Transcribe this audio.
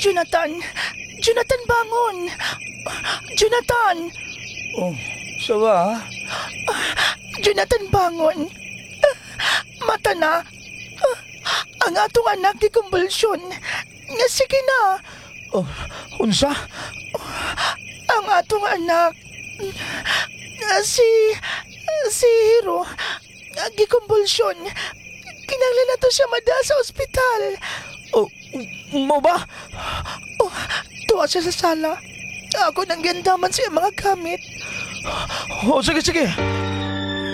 Jonathan! Jonathan, bangon! Jonathan! Oh, sawa ha? Jonathan, bangon! Mata na! Ang atong anak gikumbulsyon! Nga sige na! Oh, unsa? Ang atong anak! Si Hiro! Gikumbulsyon! Kinanglan na to siya mada sa ospital! Oh, mo ba? Tuwa siya sa sala. Ako nang gandaman siya mga gamit. Oh, sige, sige.